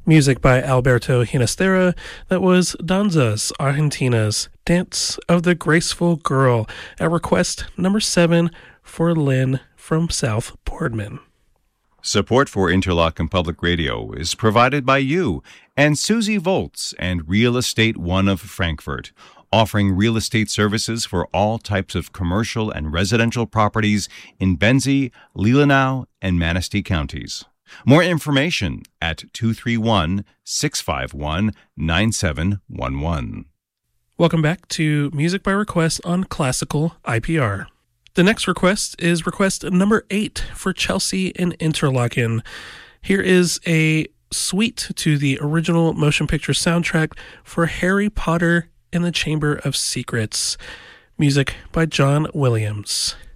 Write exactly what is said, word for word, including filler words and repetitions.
Music by Alberto Ginastera. That was Danzas Argentina's Dance of the Graceful Girl at request number seven for Lynn from South Boardman. Support for Interlochen Public Radio is provided by you and Susie Volz and Real Estate One of Frankfurt, offering real estate services for all types of commercial and residential properties in Benzie, Leelanau, and Manistee counties. More information at two three one, six five one, nine seven one one. Welcome back to Music by Request on Classical I P R. The next request is request number eight for Chelsea in Interlochen. Here is a suite to the original motion picture soundtrack for Harry Potter and the Chamber of Secrets. Music by John Williams.